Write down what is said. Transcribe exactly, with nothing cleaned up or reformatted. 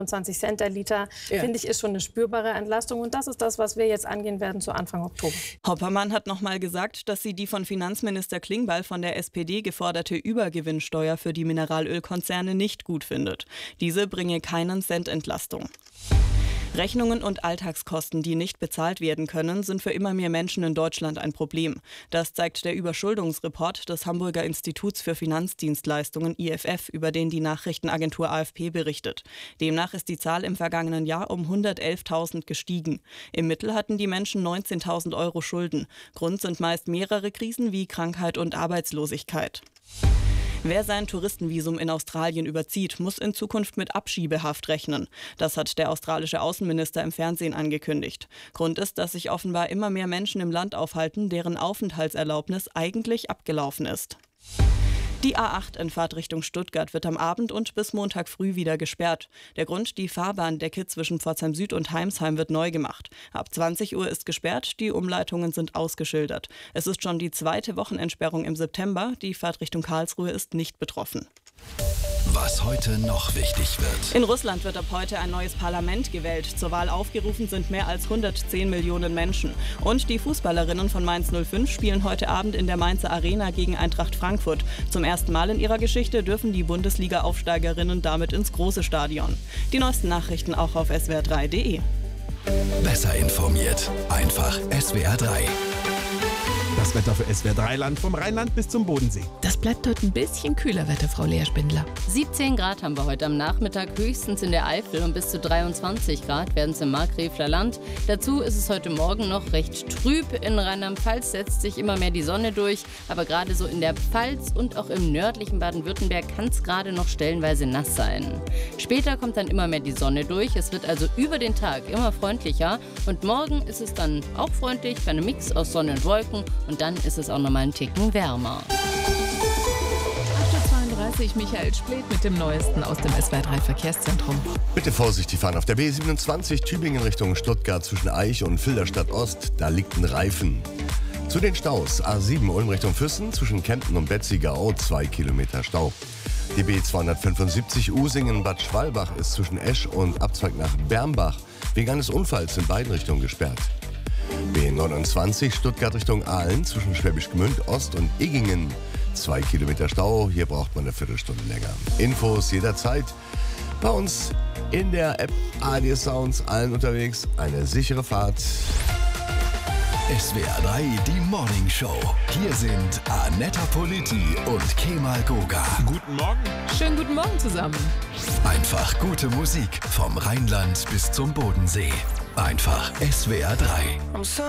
zwanzig Cent der Liter, ja. finde ich, ist schon eine spürbare Entlastung. Und das ist das, was wir jetzt angehen werden zu Anfang Oktober. Hoppermann hat noch mal gesagt, dass sie die von Finanzminister Klingbeil von der S P D geforderte Übergewinnsteuer für die Mineralölkonzerne nicht gut findet. Diese bringe keinen Cent Entlastung. Rechnungen und Alltagskosten, die nicht bezahlt werden können, sind für immer mehr Menschen in Deutschland ein Problem. Das zeigt der Überschuldungsreport des Hamburger Instituts für Finanzdienstleistungen I F F, über den die Nachrichtenagentur A F P berichtet. Demnach ist die Zahl im vergangenen Jahr um hundertelftausend gestiegen. Im Mittel hatten die Menschen neunzehntausend Euro Schulden. Grund sind meist mehrere Krisen wie Krankheit und Arbeitslosigkeit. Wer sein Touristenvisum in Australien überzieht, muss in Zukunft mit Abschiebehaft rechnen. Das hat der australische Außenminister im Fernsehen angekündigt. Grund ist, dass sich offenbar immer mehr Menschen im Land aufhalten, deren Aufenthaltserlaubnis eigentlich abgelaufen ist. Die A acht in Fahrtrichtung Stuttgart wird am Abend und bis Montag früh wieder gesperrt. Der Grund: die Fahrbahndecke zwischen Pforzheim Süd und Heimsheim wird neu gemacht. Ab zwanzig Uhr ist gesperrt, die Umleitungen sind ausgeschildert. Es ist schon die zweite Wochenendsperrung im September. Die Fahrtrichtung Karlsruhe ist nicht betroffen. Was heute noch wichtig wird. In Russland wird ab heute ein neues Parlament gewählt. Zur Wahl aufgerufen sind mehr als hundertzehn Millionen Menschen. Und die Fußballerinnen von Mainz null fünf spielen heute Abend in der Mainzer Arena gegen Eintracht Frankfurt. Zum ersten Mal in ihrer Geschichte dürfen die Bundesliga-Aufsteigerinnen damit ins große Stadion. Die neuesten Nachrichten auch auf S W R drei punkt de. Besser informiert. Einfach S W R drei. Das Wetter für S W R drei Land vom Rheinland bis zum Bodensee. Das bleibt heute ein bisschen kühler, Wetterfrau Lea Spindler. siebzehn Grad haben wir heute am Nachmittag, höchstens in der Eifel, und bis zu dreiundzwanzig Grad werden es im Markgräfler Land. Dazu ist es heute Morgen noch recht trüb. In Rheinland-Pfalz setzt sich immer mehr die Sonne durch, aber gerade so in der Pfalz und auch im nördlichen Baden-Württemberg kann es gerade noch stellenweise nass sein. Später kommt dann immer mehr die Sonne durch, es wird also über den Tag immer freundlicher und morgen ist es dann auch freundlich bei einem Mix aus Sonne und Wolken. Und dann ist es auch noch mal einen Ticken wärmer. acht Uhr zweiunddreißig, Michael Splet mit dem Neuesten aus dem S W R drei Verkehrszentrum. Bitte vorsichtig fahren auf der B siebenundzwanzig Tübingen Richtung Stuttgart zwischen Aich und Filderstadt Ost. Da liegt ein Reifen. Zu den Staus: A sieben Ulm Richtung Füssen zwischen Kempten und Betzigau, zwei Kilometer Stau. Die B zweihundertfünfundsiebzig Usingen-Bad Schwalbach ist zwischen Esch und Abzweig nach Bermbach wegen eines Unfalls in beiden Richtungen gesperrt. B neunundzwanzig Stuttgart Richtung Aalen zwischen Schwäbisch Gmünd Ost und Eggingen. Zwei Kilometer Stau, hier braucht man eine Viertelstunde länger. Infos jederzeit bei uns in der App A D Sounds, allen unterwegs. Eine sichere Fahrt. S W R drei, die Morning Show. Hier sind Anetta Politi und Kemal Goga. Guten Morgen. Schönen guten Morgen zusammen. Einfach gute Musik vom Rheinland bis zum Bodensee. Einfach S W R drei.